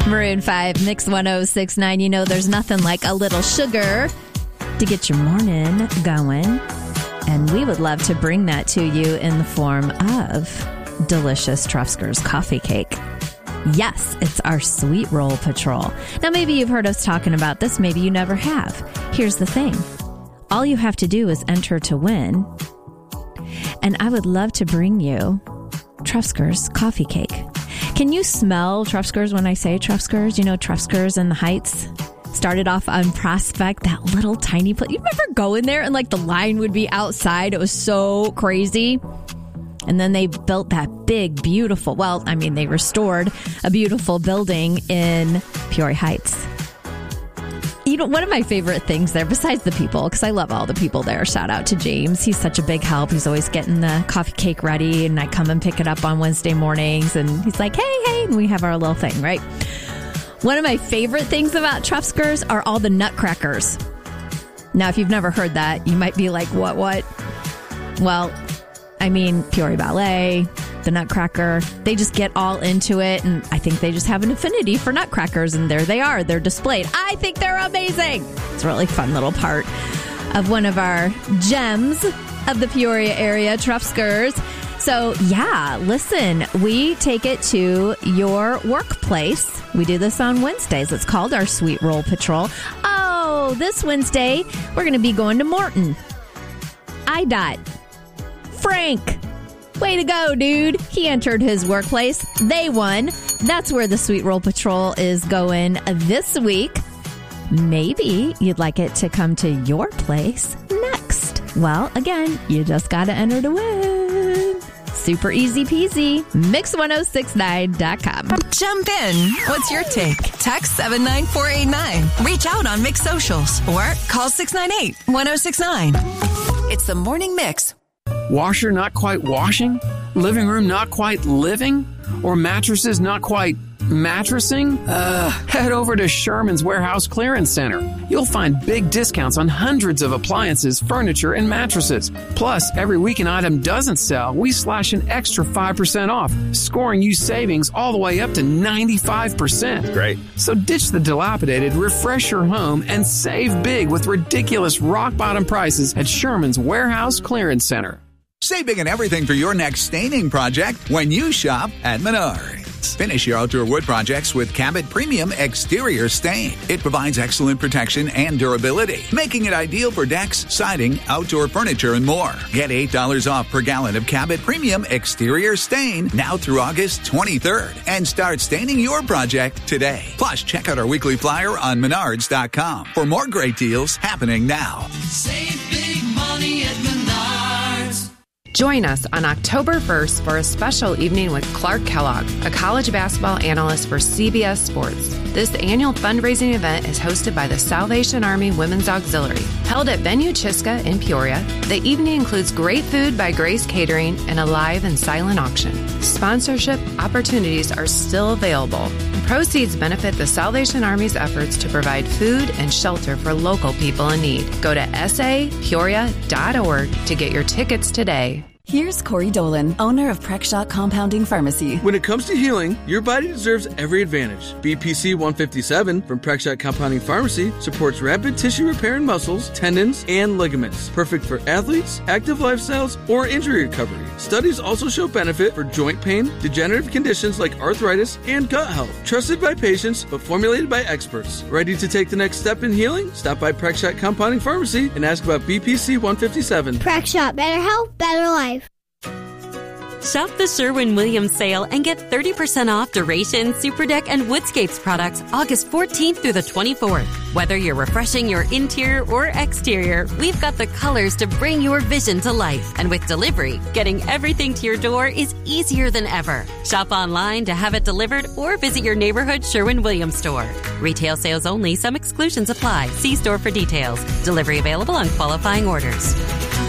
Maroon 5, Mix 1069. You know, there's nothing like a little sugar to get your morning going. And we would love to bring that to you in the form of delicious Trufskers coffee cake. Yes, it's our Sweet Roll Patrol. Now, maybe you've heard us talking about this. Maybe you never have. Here's the thing. All you have to do is enter to win. And I would love to bring you Trufskers coffee cake. Can you smell Trufskers when I say Trufskers? You know, Trufskers in the Heights started off on Prospect, that little tiny place. You remember going there and like the line would be outside? It was so crazy. And then they built that big, beautiful, well, I mean, they restored a beautiful building in Peoria Heights. You know, one of my favorite things there, besides the people, because I love all the people there. Shout out to James. He's such a big help. He's always getting the coffee cake ready, and I come and pick it up on Wednesday mornings. And he's like, hey, and we have our little thing, right? One of my favorite things about Trufskers are all the nutcrackers. Now, if you've never heard that, you might be like, what? Well, I mean, Peoria Ballet, the Nutcracker, they just get all into it. And I think they just have an affinity for nutcrackers. And there they are. They're displayed. I think they're amazing. It's a really fun little part of one of our gems of the Peoria area, Trufskers. So, yeah, listen, we take it to your workplace. We do this on Wednesdays. It's called our Sweet Roll Patrol. Oh, this Wednesday, we're going to be going to Morton. IDOT. Frank. Way to go, dude. He entered his workplace. They won. That's where the Sweet Roll Patrol is going this week. Maybe you'd like it to come to your place next. Well, again, you just got to enter to win. Super easy peasy. Mix1069.com. Jump in. What's your take? Text 79489. Reach out on Mix Socials or call 698-1069. It's the Morning Mix. Washer not quite washing? Living room not quite living? Or mattresses not quite mattressing? Head over to Sherman's Warehouse Clearance Center. You'll find big discounts on hundreds of appliances, furniture, and mattresses. Plus, every week an item doesn't sell, we slash an extra 5% off, scoring you savings all the way up to 95%. Great. So ditch the dilapidated, refresh your home, and save big with ridiculous rock-bottom prices at Sherman's Warehouse Clearance Center. Save big on everything for your next staining project when you shop at Menards. Finish your outdoor wood projects with Cabot Premium Exterior Stain. It provides excellent protection and durability, making it ideal for decks, siding, outdoor furniture, and more. Get $8 off per gallon of Cabot Premium Exterior Stain now through August 23rd and start staining your project today. Plus, check out our weekly flyer on Menards.com for more great deals happening now. Save big money at Menards. Join us on October 1st for a special evening with Clark Kellogg, a college basketball analyst for CBS Sports. This annual fundraising event is hosted by the Salvation Army Women's Auxiliary. Held at Venue Chiska in Peoria, the evening includes great food by Grace Catering and a live and silent auction. Sponsorship opportunities are still available. Proceeds benefit the Salvation Army's efforts to provide food and shelter for local people in need. Go to sapeoria.org to get your tickets today. Here's Corey Dolan, owner of Prexshot Compounding Pharmacy. When it comes to healing, your body deserves every advantage. BPC 157 from Prexshot Compounding Pharmacy supports rapid tissue repair in muscles, tendons, and ligaments. Perfect for athletes, active lifestyles, or injury recovery. Studies also show benefit for joint pain, degenerative conditions like arthritis, and gut health. Trusted by patients, but formulated by experts. Ready to take the next step in healing? Stop by Prexshot Compounding Pharmacy and ask about BPC 157. Prexshot, better health, better life. Shop the Sherwin-Williams sale and get 30% off Duration, Superdeck, and Woodscapes products August 14th through the 24th. Whether you're refreshing your interior or exterior, we've got the colors to bring your vision to life. And with delivery, getting everything to your door is easier than ever. Shop online to have it delivered or visit your neighborhood Sherwin-Williams store. Retail sales only. Some exclusions apply. See store for details. Delivery available on qualifying orders.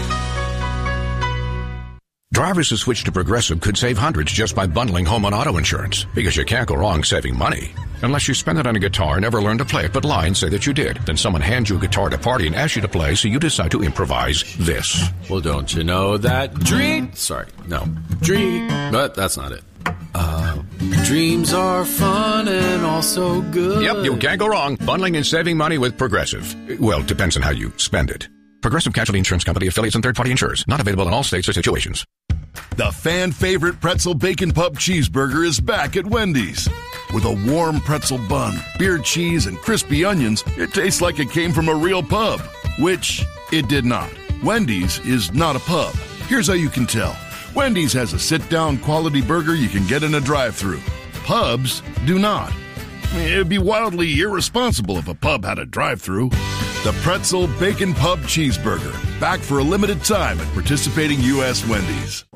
Drivers who switch to Progressive could save hundreds just by bundling home and auto insurance, because you can't go wrong saving money. Unless you spend it on a guitar and never learn to play it but lie and say that you did. Then someone hands you a guitar at a party and asks you to play, so you decide to improvise this. Well, don't you know that but that's not it. Dreams are fun and also good. Yep, you can't go wrong. Bundling and saving money with Progressive. Well, depends on how you spend it. Progressive Casualty Insurance Company, affiliates, and third-party insurers. Not available in all states or situations. The fan-favorite pretzel bacon pub cheeseburger is back at Wendy's. With a warm pretzel bun, beer cheese, and crispy onions, it tastes like it came from a real pub. Which it did not. Wendy's is not a pub. Here's how you can tell. Wendy's has a sit-down quality burger you can get in a drive-thru. Pubs do not. It'd be wildly irresponsible if a pub had a drive-thru. The Pretzel Bacon Pub Cheeseburger. Back for a limited time at participating U.S. Wendy's.